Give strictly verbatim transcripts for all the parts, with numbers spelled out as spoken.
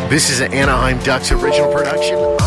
This is an Anaheim Ducks original production on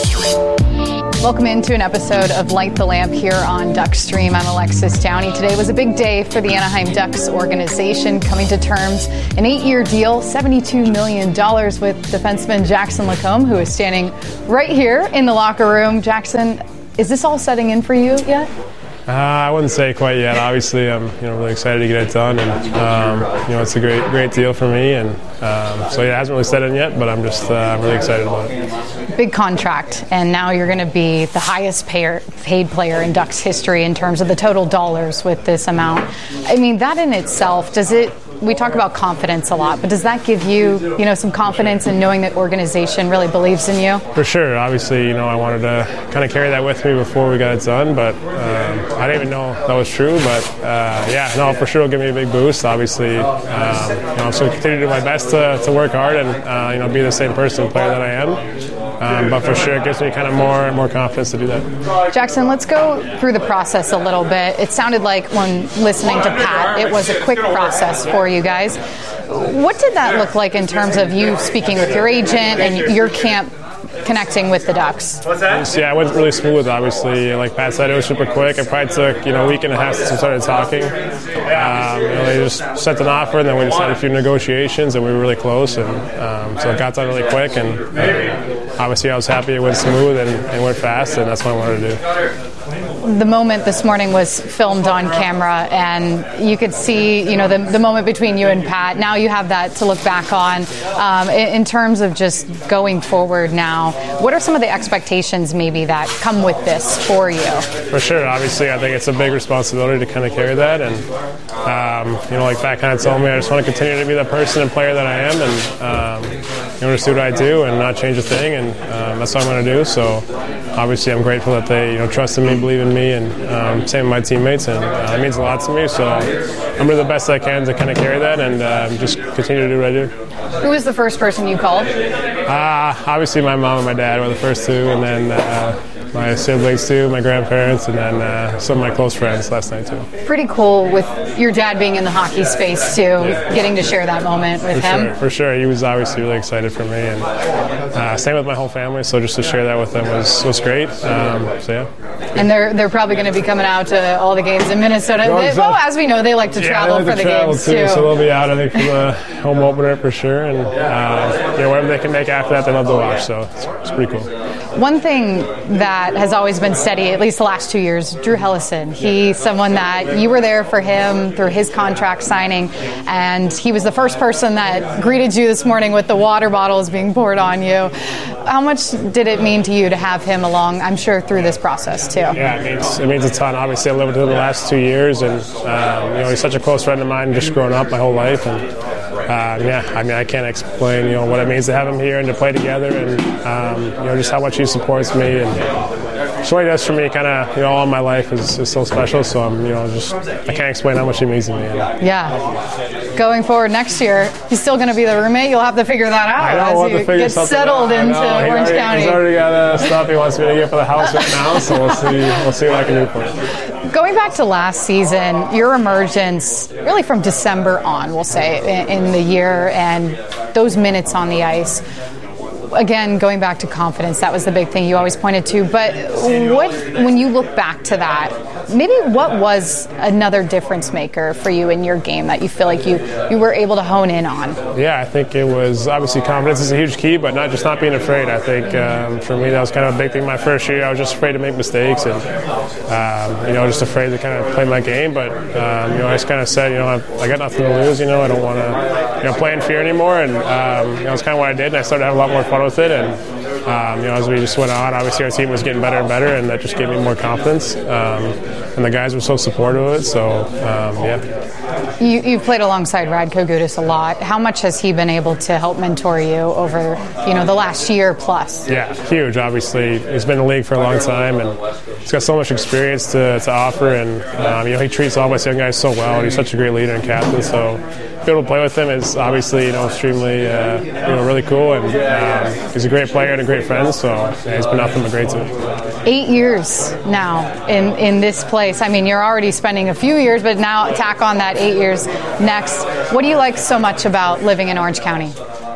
Duckstream. Welcome into an episode of Light the Lamp here on Duckstream. I'm Alexis Downey. Today was a big day for the Anaheim Ducks organization, coming to terms an eight-year deal, seventy-two million dollars with defenseman Jackson Lacombe, who is standing right here in the locker room. Jackson, is this all setting in for you yet? Uh, I wouldn't say quite yet. Obviously, I'm you know really excited to get it done, and um, you know it's a great great deal for me. And um, so yeah, it hasn't really set in yet, but I'm just uh, I'm really excited about it. Big contract, and now you're going to be the highest payer, paid player in Ducks history in terms of the total dollars with this amount. I mean, that in itself, does it? We talk about confidence a lot, but does that give you, you know, some confidence in knowing that organization really believes in you? For sure. Obviously, you know, I wanted to kind of carry that with me before we got it done, but um, I didn't even know that was true. But uh, yeah, no, for sure it'll give me a big boost. Obviously, um, you know, I'm still continue to do my best to, to work hard and uh, you know be the same person, player that I am. Um, but for sure, it gives me kind of more more confidence to do that. Jackson, let's go through the process a little bit. It sounded like when listening to Pat, it was a quick process for you guys. What did that look like in terms of you speaking with your agent and your camp connecting with the Ducks? Yeah, it went really smooth, obviously. Like Pat said, it was super quick. It probably took, you know, a week and a half since we started talking. Um, you know, they just sent an offer, and then we just had a few negotiations, and we were really close. And um, so it got done really quick, and uh, obviously I was happy it went smooth and it went fast, and that's what I wanted to do. The moment this morning was filmed on camera, and you could see, you know, the, the moment between you and Pat. Now you have that to look back on. Um, in, in terms of just going forward now, what are some of the expectations maybe that come with this for you? For sure. Obviously, I think it's a big responsibility to kind of carry that. And, um, you know, like Pat kind of told me, I just want to continue to be that person and player that I am, and, um, you know, just do what I do and not change a thing. And um, that's what I'm going to do. So, obviously, I'm grateful that they, you know, trust in me, believe in me, and um, same with my teammates, and uh, it means a lot to me. So I'm doing the best I can to kind of carry that, and um, just continue to do what I do. Who was the first person you called? Uh, obviously, my mom and my dad were the first two, and then uh, my siblings too, my grandparents, and then uh, some of my close friends last night too. Pretty cool with your dad being in the hockey space too, yeah. Getting to share that moment with for him. Sure, for sure, he was obviously really excited for me, and uh, same with my whole family. So just to share that with them was was great. Um, so yeah. And they're they're probably going to be coming out to all the games in Minnesota. No, they, well, as we know, they like to yeah, travel like for to the travel games too, too. So they'll be out, I think, for the home opener for sure, and uh, you know, whatever they can make after that, they love to watch. So it's, it's pretty cool. One thing that has always been steady, at least the last two years, Drew Helleson. He's someone that you were there for him through his contract signing, and he was the first person that greeted you this morning with the water bottles being poured on you. How much did it mean to you to have him along, I'm sure, through this process too? Yeah, it means, it means a ton. Obviously, I lived with him the last two years, and um, you know, he's such a close friend of mine just growing up my whole life. And uh, yeah, I mean, I can't explain, you know, what it means to have him here and to play together, and um, you know, just how much he supports me, and just what he does for me, kind of, you know, all my life is, is so special. So I'm, you know, just I can't explain how much he means to me. Yeah. Going forward next year, he's still going to be the roommate. You'll have to figure that out I know, as we'll you get settled into Orange already, County. He's already got uh, stuff he wants me to get for the house right now, so we'll see. We'll see what I can do for him. Going back to last season, your emergence, really from December on, we'll say, in, in the year, and those minutes on the ice. Again, going back to confidence, that was the big thing you always pointed to. But what, when you look back to that, maybe what was another difference maker for you in your game that you feel like you, you were able to hone in on? Yeah, I think it was obviously confidence is a huge key, but not just not being afraid. I think um, for me that was kind of a big thing my first year. I was just afraid to make mistakes, and um, you know, just afraid to kind of play my game. But um, you know, I just kind of said, you know, I, I got nothing to lose. You know, I don't want to, you know, play in fear anymore. And um, you know, it's kind of what I did, and I started to have a lot more fun with it. And um, you know, as we just went on, obviously our team was getting better and better, and that just gave me more confidence. Um, and the guys were so supportive of it. So um, yeah. You, you've played alongside Radko Gudas a lot. How much has he been able to help mentor you over, you know, the last year plus? Yeah, huge. Obviously, he's been in the league for a long time, and he's got so much experience to, to offer. And um, you know, he treats all of us young guys so well. He's such a great leader and captain. So be able to play with him is obviously, you know, extremely, uh, you know, really cool. And um, he's a great player and a great friend. So yeah, he's been nothing but great to me. Eight years now in, in this place. I mean, you're already spending a few years, but now tack on that eight years next. What do you like so much about living in Orange County?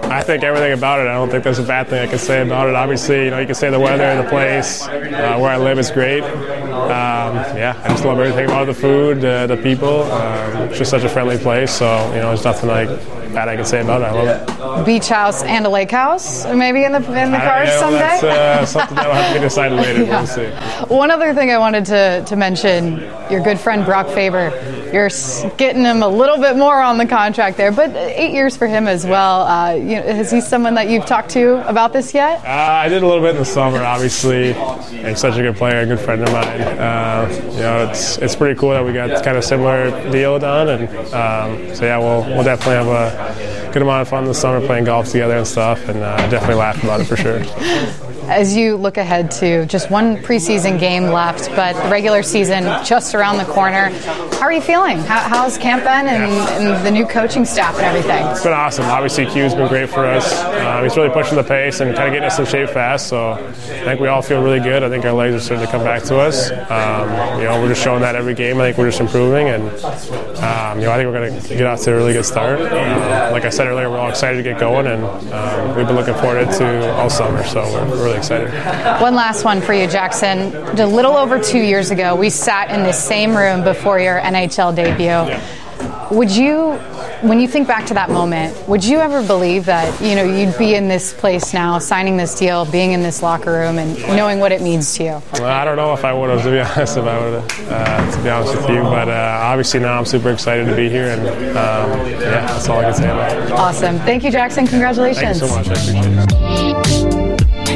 I think everything about it. I don't think there's a bad thing I can say about it. Obviously, you know, you can say the weather, the place, uh, where I live is great. Um, yeah, I just love everything about the food, uh, the people. Um, it's just such a friendly place. So, you know, there's nothing like bad I can say about it. I love it. Beach house and a lake house, maybe in the in the cars I, you know, someday. That's uh, something that'll have to be decided later. Yeah. We'll see. One other thing I wanted to to mention: your good friend Brock Faber. You're getting him a little bit more on the contract there, but eight years for him as well. Uh, you know, is he someone that you've talked to about this yet? Uh, I did a little bit in the summer, obviously. He's such a good player, a good friend of mine. Uh, you know, it's it's pretty cool that we got kind of similar deal done, and um, so yeah, we'll we'll definitely have a good amount of fun this summer playing golf together and stuff, and uh, definitely laugh about it for sure. As you look ahead to just one preseason game left, but the regular season just around the corner, how are you feeling? How, how's camp been and, and the new coaching staff and everything? It's been awesome. Obviously, Q's been great for us. Uh, he's really pushing the pace and kind of getting us in shape fast, so I think we all feel really good. I think our legs are starting to come back to us. Um, you know, we're just showing that every game. I think we're just improving, and um, you know, I think we're going to get off to a really good start. Uh, like I said earlier, we're all excited to get going, and um, we've been looking forward to all summer, so we're, we're really excited. One last one for you, Jackson. A little over two years ago, we sat in this same room before your N H L debut. Yeah. Would you, when you think back to that moment, would you ever believe that, you know, you'd be in this place now, signing this deal, being in this locker room, and knowing what it means to you? Well, I don't know if I would have, to be honest, if I would have, uh, to be honest with you. But uh, obviously now I'm super excited to be here, and um, yeah, that's all I can say about it. Awesome. Thank you, Jackson. Congratulations. Thank you so much. I appreciate it.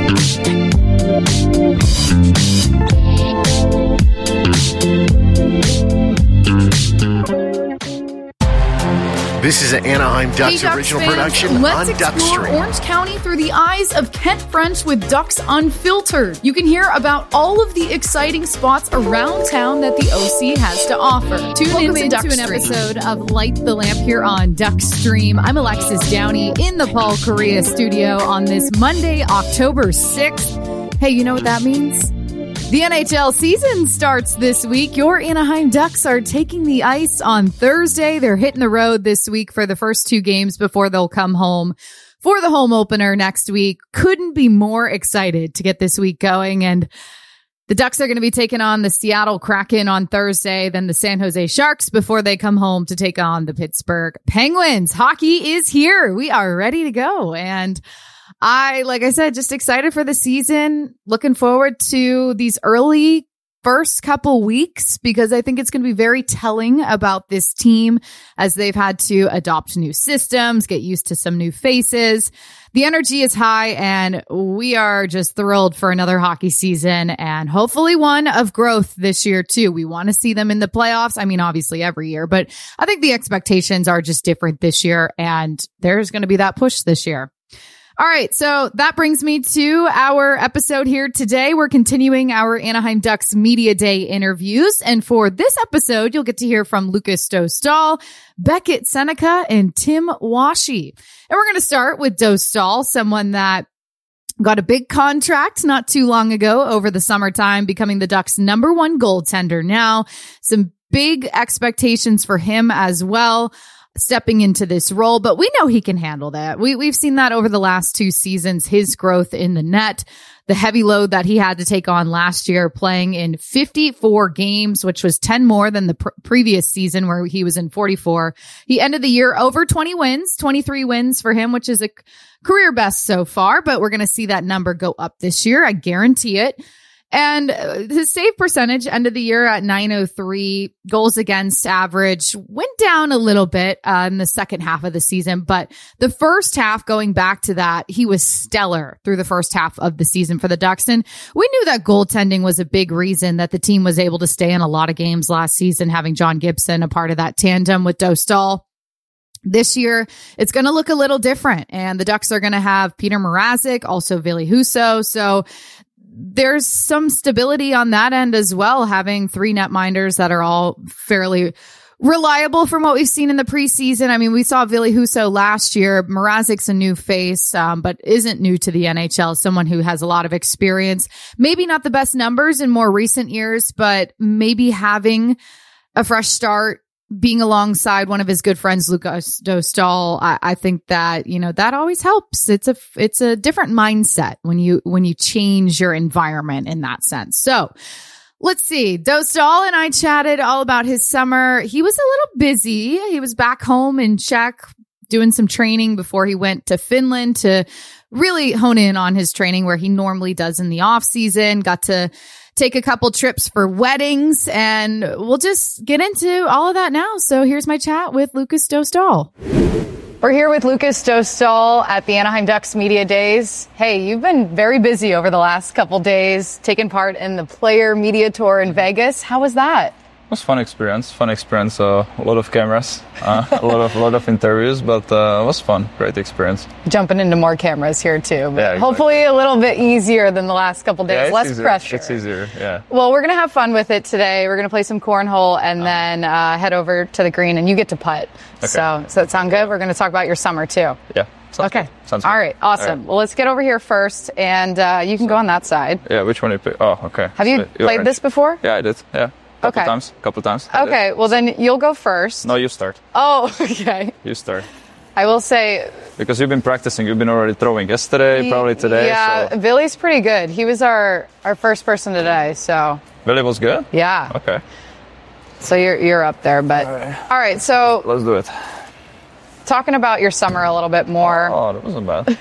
This is an Anaheim Ducks hey, Ducks original fans, production let's on Duck explore Stream. Orange County through the eyes of Kent French with Ducks Unfiltered. You can hear about all of the exciting spots around town that the O C has to offer. Tune Welcome in to into Duck an Stream. episode of Light the Lamp here on Duck Stream. I'm Alexis Downey in the Paul Correa studio on this Monday, October sixth. Hey, you know what that means? The N H L season starts this week. Your Anaheim Ducks are taking the ice on Thursday. They're hitting the road this week for the first two games before they'll come home for the home opener next week. Couldn't be more excited to get this week going. And the Ducks are going to be taking on the Seattle Kraken on Thursday, then the San Jose Sharks before they come home to take on the Pittsburgh Penguins. Hockey is here. We are ready to go. And I, like I said, just excited for the season. Looking forward to these early first couple weeks because I think it's going to be very telling about this team as they've had to adopt new systems, get used to some new faces. The energy is high and we are just thrilled for another hockey season and hopefully one of growth this year too. We want to see them in the playoffs. I mean, obviously every year, but I think the expectations are just different this year and there's going to be that push this year. All right, so that brings me to our episode here today. We're continuing our Anaheim Ducks Media Day interviews. And for this episode, you'll get to hear from Lucas Dostal, Beckett Seneca, and Tim Washy. And we're going to start with Dostal, someone that got a big contract not too long ago over the summertime, becoming the Ducks' number one goaltender now. Some big expectations for him as well, stepping into this role, but we know he can handle that. We, we've seen that over the last two seasons, his growth in the net, the heavy load that he had to take on last year, playing in fifty-four games, which was ten more than the pr- previous season where he was in forty-four. He ended the year over twenty wins, twenty-three wins for him, which is a career best so far, but we're going to see that number go up this year. I guarantee it. And his save percentage ended the year at nine oh three. Goals against average went down a little bit uh, in the second half of the season. But the first half, going back to that, he was stellar through the first half of the season for the Ducks. And we knew that goaltending was a big reason that the team was able to stay in a lot of games last season, having John Gibson a part of that tandem with Dostal. This year, it's going to look a little different. And the Ducks are going to have Peter Mrazek, also Ville Husso. So there's some stability on that end as well, having three netminders that are all fairly reliable from what we've seen in the preseason. I mean, we saw Ville Husso last year. Mrazek's a new face, um, but isn't new to the N H L, someone who has a lot of experience. Maybe not the best numbers in more recent years, but maybe having a fresh start being alongside one of his good friends, Lukas Dostal, I, I think that, you know, that always helps. It's a, it's a different mindset when you, when you change your environment in that sense. So let's see. Dostal and I chatted all about his summer. He was a little busy. He was back home in Czech doing some training before he went to Finland to really hone in on his training where he normally does in the off season. Got to take a couple trips for weddings, and we'll just get into all of that now. So here's my chat with Lukas Dostal. We're here with Lukas Dostal at the Anaheim Ducks Media Days. Hey, you've been very busy over the last couple days, taking part in the Player Media Tour in Vegas. How was that? It was a fun experience, fun experience, uh, a lot of cameras, uh, a lot of a lot of interviews, but uh, it was fun, great experience. Jumping into more cameras here too, but yeah, exactly. Hopefully a little bit easier than the last couple days, yeah, less easier. pressure. It's easier, yeah. Well, we're going to have fun with it today. We're going to play some cornhole and uh, then uh, head over to the green, and you get to putt. Okay. So, does that sound good? We're going to talk about your summer too. Yeah. Sounds okay. Good. Sounds All good. right. Awesome. All right. Well, let's get over here first, and uh, you can so, go on that side. Yeah. Which one do you pick? Oh, okay. Have you so, played orange. this before? Yeah, I did. Yeah. Couple okay. times. Couple times. Okay. Well, then you'll go first. No, you start. Oh, okay. You start. I will say. Because you've been practicing. You've been already throwing yesterday, he, probably today. Yeah. So. Billy's pretty good. He was our, our first person today, so. Billy was good? Yeah. Okay. So you're you're up there, but. All right. All right, so. Let's do it. Talking about your summer a little bit more. Oh, that wasn't bad.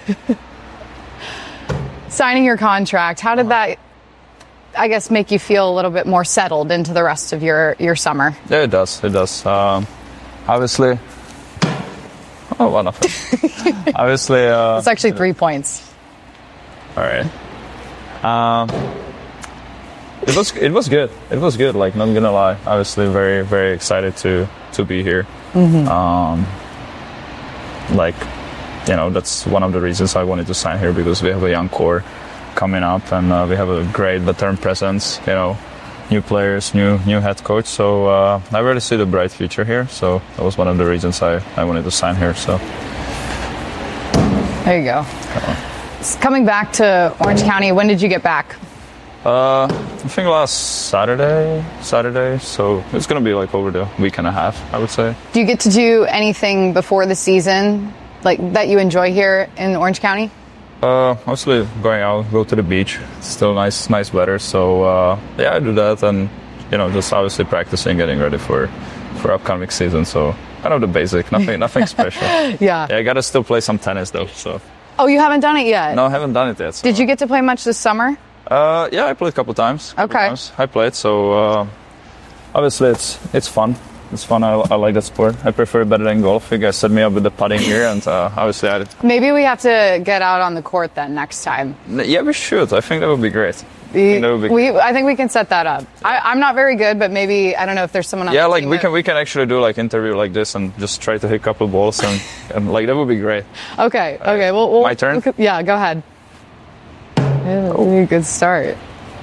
Signing your contract, how did that, I guess, make you feel a little bit more settled into the rest of your, your summer? Yeah, it does. It does. Um, obviously. Oh, well, nothing. obviously. Uh, it's actually three points. All right. Um, it was it was good. It was good. Like, not gonna lie. Obviously, very very excited to to be here. Mm-hmm. Um, like, you know, that's one of the reasons I wanted to sign here, because we have a young core coming up, and uh, we have a great veteran presence, you know, new players, new new head coach. So uh, I really see the bright future here. So that was one of the reasons I, I wanted to sign here. So there you go. Coming back to Orange County, when did you get back? Uh, I think last Saturday, Saturday. So it's going to be like over the week and a half, I would say. Do you get to do anything before the season, like that you enjoy here in Orange County? Uh, mostly going out, go to the beach. It's still nice, nice weather. So uh, yeah, I do that, and you know, just obviously practicing, getting ready for for upcoming season. So kind of the basic, nothing, nothing special. Yeah. Yeah, I gotta still play some tennis though. So. Oh, you haven't done it yet? No, I haven't done it yet. So. Did you get to play much this summer? Uh, yeah, I played a couple times. Couple okay. Times. I played, so uh, obviously it's it's fun. It's fun. I, I like that sport. I prefer it better than golf. You guys set me up with the putting here, and uh, obviously I. Maybe we have to get out on the court then next time. Yeah, we should. I think that would be great. We, I think, that would be we, I think we can set that up. Yeah. I, I'm not very good, but maybe I don't know if there's someone else. Yeah, like we can we can actually do like interview like this and just try to hit a couple balls and, and like that would be great. Okay. Okay. Well, we'll my turn. We'll, yeah. Go ahead. Yeah, that'll be a good start.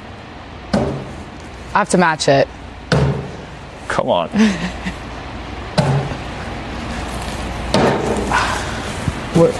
I have to match it. Come on. What?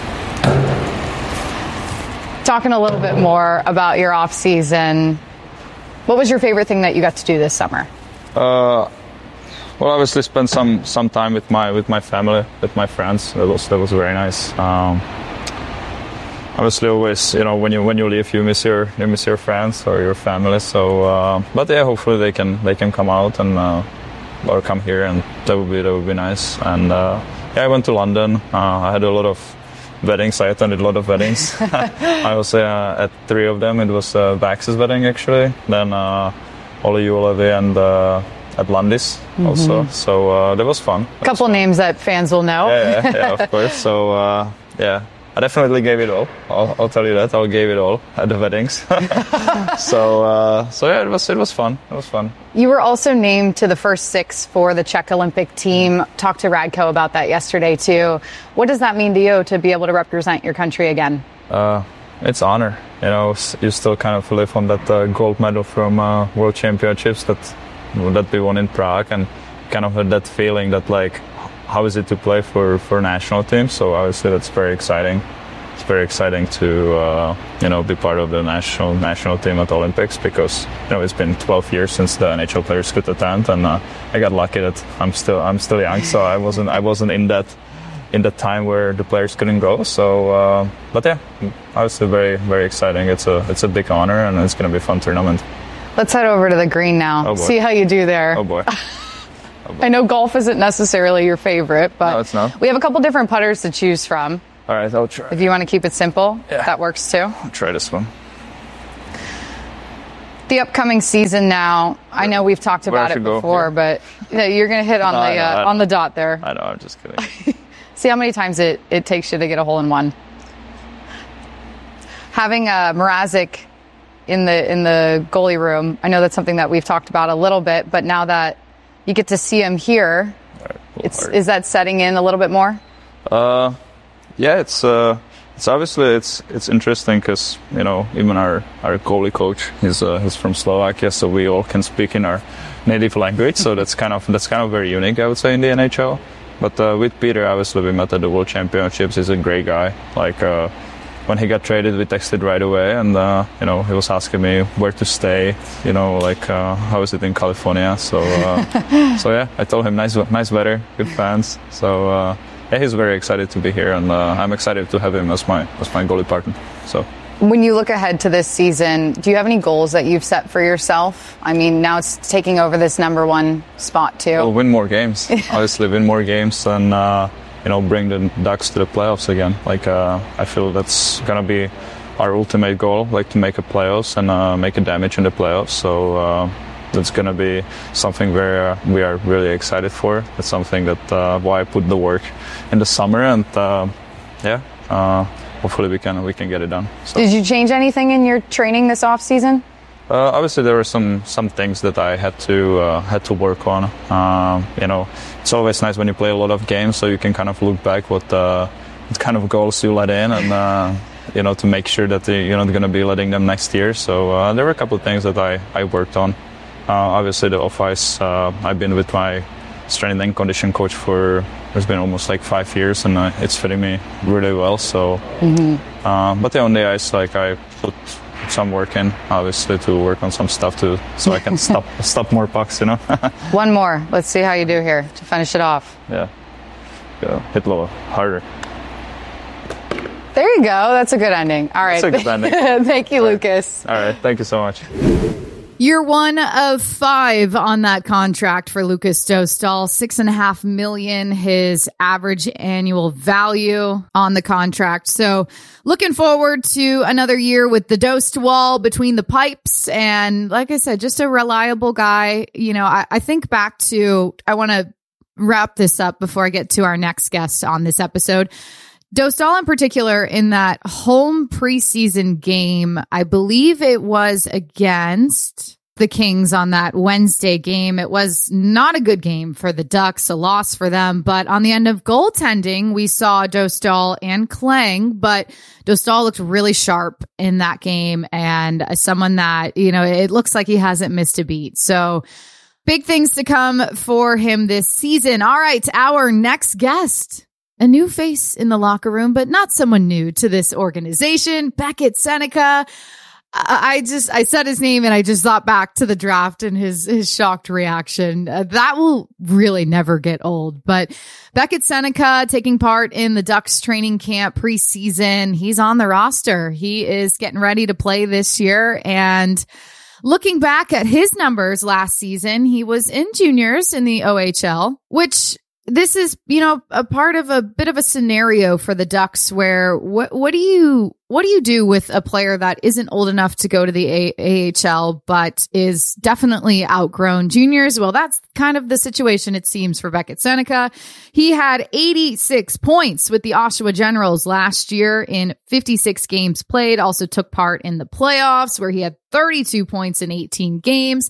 Talking a little bit more about your off season, what was your favorite thing that you got to do this summer? Uh, well, obviously spend some, some time with my with my family, with my friends. That was that was very nice. Um, obviously, always you know when you when you leave, you miss your you miss your friends or your family. So, uh, but yeah, hopefully they can they can come out and uh, or come here, and that would be that would be nice. And uh, yeah, I went to London. Uh, I had a lot of weddings. I attended a lot of weddings. I was uh, at three of them. It was uh, Bax's wedding actually. Then uh, Olli Juolevi and uh, at Landis mm-hmm. also. So uh, that was fun. A couple names that fans will know. Yeah, yeah, yeah of course. So uh, yeah, I definitely gave it all. I'll, I'll tell you that. I gave it all at the weddings. so uh, so yeah, it was it was fun. It was fun. You were also named to the first six for the Czech Olympic team. Talked to Radko about that yesterday too. What does that mean to you to be able to represent your country again? Uh, it's honor. You know, you still kind of live on that uh, gold medal from uh, World Championships that that we won in Prague, and kind of had that feeling that like, how is it to play for for national teams? So obviously that's very exciting. it's very exciting to uh, you know be part of the national national team at the Olympics, because you know it's been twelve years since the N H L players could attend, and uh, I got lucky that I'm still I'm still young, so I wasn't I wasn't in that in that time where the players couldn't go. So, uh, but yeah, obviously very very exciting. It's a it's a big honor, and it's going to be a fun tournament. Let's head over to the green now. Oh boy. See how you do there. Oh boy. I know golf isn't necessarily your favorite, but no, it's not. We have a couple different putters to choose from. All right, I'll try. If you want to keep it simple, yeah. that works too. I'll try this one. The upcoming season now, I know we've talked about it before, but you know, you're going to hit on no, the know, uh, on the dot there. I know, I'm just kidding. See how many times it, it takes you to get a hole in one. Having uh, Mrazek in the in the goalie room, I know that's something that we've talked about a little bit, but now that you get to see him here, right, it's, is that setting in a little bit more? Uh, yeah, it's uh, it's obviously it's it's interesting because you know even our, our goalie coach is uh, he's from Slovakia, so we all can speak in our native language. So that's kind of that's kind of very unique, I would say, in the N H L. But uh, with Peter, obviously we met at the World Championships. He's a great guy. Like. Uh, When he got traded, we texted right away, and uh, you know he was asking me where to stay. You know, like uh, how is it in California? So, uh, so yeah, I told him nice, nice weather, good fans. So uh, yeah, he's very excited to be here, and uh, I'm excited to have him as my as my goalie partner. So. When you look ahead to this season, do you have any goals that you've set for yourself? I mean, now it's taking over this number one spot too. Well, win more games. Obviously, win more games and. Uh, You know, bring the Ducks to the playoffs again. Like, uh, I feel that's gonna be our ultimate goal, like to make a playoffs and uh, make a damage in the playoffs. So uh, that's gonna be something very uh, we are really excited for. It's something that uh, why I put the work in the summer, and uh, yeah, uh, hopefully we can we can get it done. So. Did you change anything in your training this off season? Uh, obviously, there were some, some things that I had to uh, had to work on. Uh, you know, it's always nice when you play a lot of games, so you can kind of look back what, uh, what kind of goals you let in, and uh, you know, to make sure that you're not going to be letting them next year. So uh, there were a couple of things that I, I worked on. Uh, obviously, the off ice. Uh, I've been with my strength and condition coach for it's been almost like five years, and uh, it's fitting me really well. So, mm-hmm. uh, but yeah, on the ice, like I put. some work in, obviously, to work on some stuff too, so I can stop stop more pucks, you know. One more. Let's see how you do here to finish it off. Yeah. Go hit lower, harder. There you go. That's a good ending. All right. That's a good ending. Thank you, All Lucas. Right. All right. Thank you so much. You're one of five on that contract for Lucas Dostal. Six and a half million, his average annual value on the contract. So looking forward to another year with the Dost wall between the pipes. And like I said, just a reliable guy. You know, I, I think back to, I want to wrap this up before I get to our next guest on this episode. Dostal in particular, in that home preseason game, I believe it was against the Kings on that Wednesday game. It was not a good game for the Ducks, a loss for them. But on the end of goaltending, we saw Dostal and Klang, but Dostal looked really sharp in that game, and as someone that, you know, it looks like he hasn't missed a beat. So big things to come for him this season. All right, our next guest. A new face in the locker room, but not someone new to this organization. Beckett Sennecke. I just, I said his name and I just thought back to the draft and his, his shocked reaction. Uh, that will really never get old. But Beckett Sennecke taking part in the Ducks training camp preseason. He's on the roster. He is getting ready to play this year. And looking back at his numbers last season, he was in juniors in the O H L, which this is, you know, a part of a bit of a scenario for the Ducks where what what do you what do you do with a player that isn't old enough to go to the A H L but is definitely outgrown juniors? Well, that's kind of the situation, it seems, for Beckett Sennecke. He had eighty-six points with the Oshawa Generals last year in fifty-six games played, also took part in the playoffs where he had thirty-two points in eighteen games.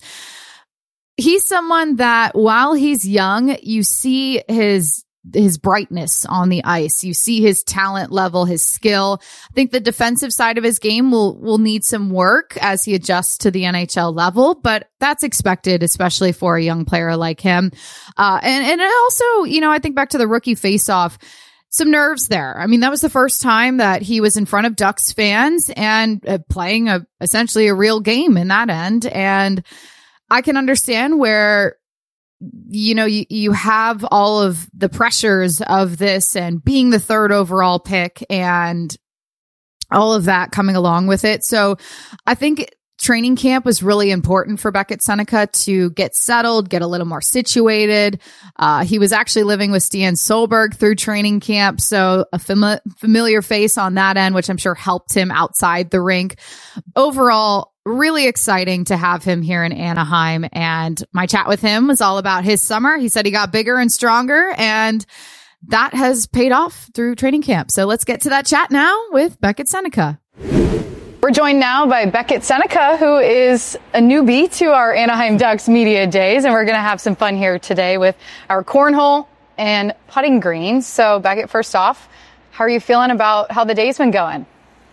He's someone that while he's young, you see his his brightness on the ice. You see his talent level, his skill. I think the defensive side of his game will will need some work as he adjusts to the N H L level, but that's expected, especially for a young player like him. Uh, and, and it also, you know, I think back to the rookie faceoff. some nerves there. I mean, that was the first time that he was in front of Ducks fans and uh, playing a essentially a real game in that end. And I can understand where, you know, you, you have all of the pressures of this and being the third overall pick and all of that coming along with it. So I think training camp was really important for Beckett Sennecke to get settled, get a little more situated. Uh, he was actually living with Stian Solberg through training camp, so a fami- familiar face on that end, which I'm sure helped him outside the rink. Overall, really exciting to have him here in Anaheim. And my chat with him was all about his summer. He said he got bigger and stronger, and that has paid off through training camp. So let's get to that chat now with Beckett Sennecke. We're joined now by Beckett Sennecke, who is a newbie to our Anaheim Ducks media days, and we're going to have some fun here today with our cornhole and putting greens. So, Beckett, first off, how are you feeling about how the day's been going?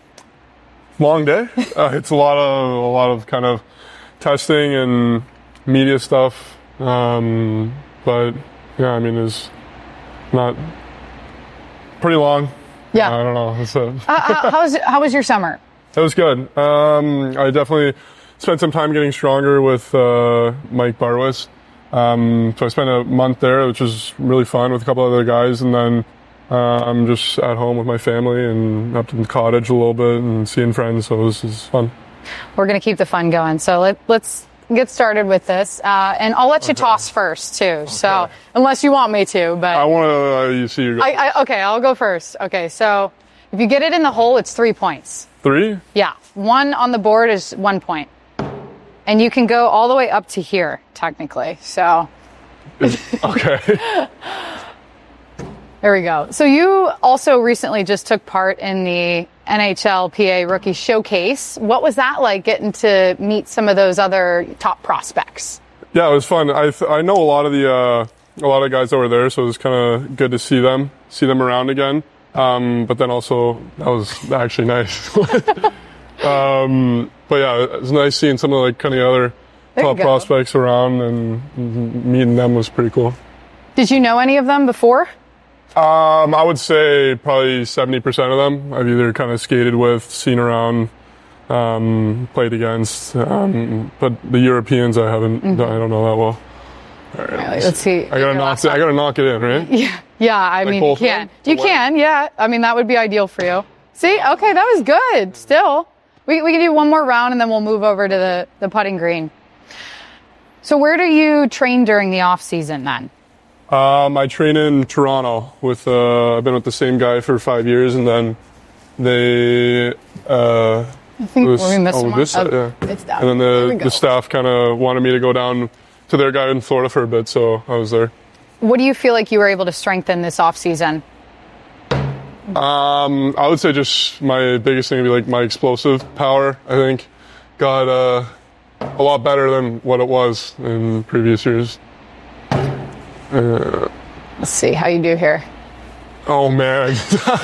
Long day. Uh, it's a lot of a lot of kind of testing and media stuff, um, but yeah, I mean, it's not pretty long. Yeah, uh, I don't know. It's a uh, how, how was how was your summer? It was good. Um, I definitely spent some time getting stronger with uh, Mike Barwis. Um, so I spent a month there, which was really fun with a couple other guys, and then uh, I'm just at home with my family and up in the cottage a little bit and seeing friends. So it was, it was fun. We're going to keep the fun going. So let, let's get started with this, uh, and I'll let you okay. toss first too. Okay. So unless you want me to, but I want to uh, you see you. Go. I, I, okay, I'll go first. Okay, so if you get it in the hole, it's three points. Three? Yeah. One on the board is one point. And you can go all the way up to here, technically. So. Okay. There we go. So you also recently just took part in the N H L P A Rookie Showcase. What was that like, getting to meet some of those other top prospects? Yeah, it was fun. I th- I know a lot of the uh, a lot of guys that were there, so it was kind of good to see them, see them around again. Um, but then also, that was actually nice. um, but yeah, it was nice seeing some of like kind of the other there top prospects around, and meeting them was pretty cool. Did you know any of them before? Um, I would say probably seventy percent of them I've either kind of skated with, seen around, um, played against. Um, but the Europeans I haven't, mm-hmm. I don't know that well. All right, All right, let's see. I gotta knock it, I gotta knock it in, right? Yeah. Yeah, I like mean, you can. You can, yeah. I mean, that would be ideal for you. See? Okay, that was good. Still. We we can do one more round, and then we'll move over to the, the putting green. So where do you train during the off-season, then? Um, I train in Toronto. With uh, I've been with the same guy for five years, and then they... Uh, I think was, we missed oh, one. This, oh, yeah. It's down. And then the, the staff kind of wanted me to go down to their guy in Florida for a bit, so I was there. What do you feel like you were able to strengthen this off-season? Um, I would say just my biggest thing would be like my explosive power. I think got uh, a lot better than what it was in previous years. Uh, Let's see how you do here. Oh man,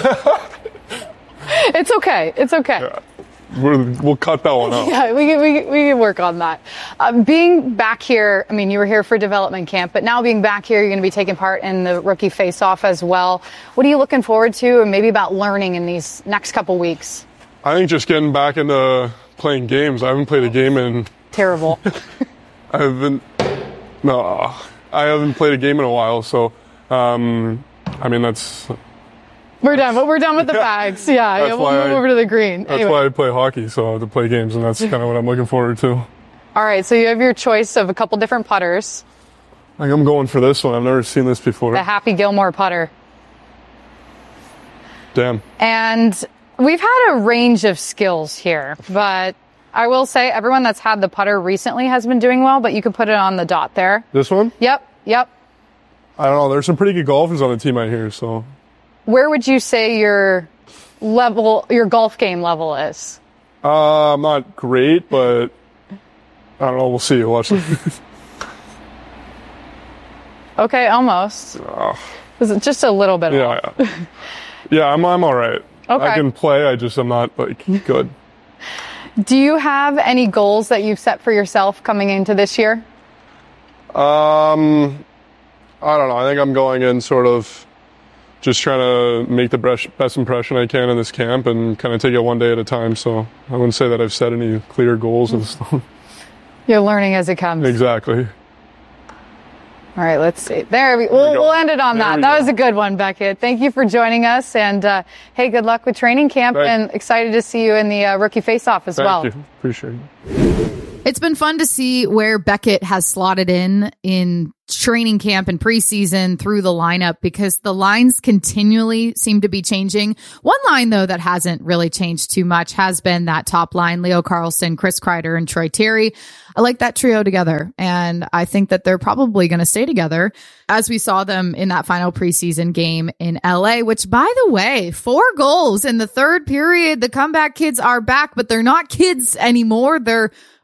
it's okay. It's okay. Yeah. We're, we'll cut that one out. Yeah, we can, we can, we can work on that. Um, being back here, I mean, you were here for development camp, but now being back here, you're going to be taking part in the rookie face-off as well. What are you looking forward to, and maybe about learning in these next couple weeks? I think just getting back into playing games. I haven't played a game in... Terrible. I haven't... No, I haven't played a game in a while, so, um, I mean, that's... We're done, but we're done with the yeah. bags. Yeah, yeah we'll move I, over to the green. That's anyway. why I play hockey, so I have to play games, and that's kind of what I'm looking forward to. All right, so you have your choice of a couple different putters. I think I'm going for this one. I've never seen this before. The Happy Gilmore putter. Damn. And we've had a range of skills here, but I will say everyone that's had the putter recently has been doing well, but you can put it on the dot there. This one? Yep, yep. I don't know. There's some pretty good golfers on the team out here, so... Where would you say your level, your golf game level is? Uh, I'm not great, but I don't know. We'll see. Watch it. Okay, almost. Oh. Is it just a little bit? Yeah, off? yeah. Yeah, I'm. I'm all right. Okay. I can play. I just I'm not like good. Do you have any goals that you've set for yourself coming into this year? Um, I don't know. I think I'm going in sort of just trying to make the best impression I can in this camp and kind of take it one day at a time. So I wouldn't say that I've set any clear goals and stuff. You're learning as it comes. Exactly. All right, let's see. There we, we'll, we we'll end it on there that. That go. was a good one, Beckett. Thank you for joining us. And, uh, hey, good luck with training camp. Thanks. And excited to see you in the uh, rookie face-off as Thank well. Thank you. Appreciate it. It's been fun to see where Beckett has slotted in in training camp and preseason through the lineup, because the lines continually seem to be changing. One line, though, that hasn't really changed too much has been that top line, Leo Carlsson, Chris Kreider, and Troy Terry. I like that trio together, and I think that they're probably going to stay together, as we saw them in that final preseason game in L A, which, by the way, four goals in the third period. The comeback kids are back, but they're not kids anymore. They're